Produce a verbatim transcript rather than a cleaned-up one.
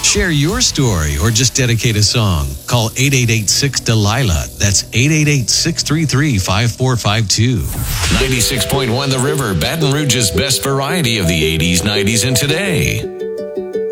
Share your story or just dedicate a song. Call eight eight eight six Delilah. That's eight eight eight, six three three, five four five two. ninety-six point one The River, Baton Rouge's best variety of the eighties, nineties, and today.